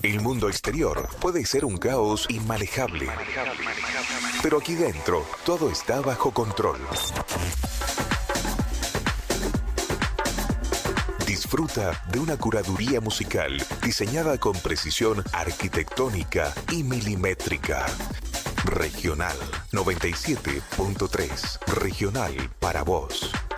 El mundo exterior puede ser un caos inmanejable, pero aquí dentro todo está bajo control. Disfruta de una curaduría musical diseñada con precisión arquitectónica y milimétrica. Regional 97.3. Regional para vos.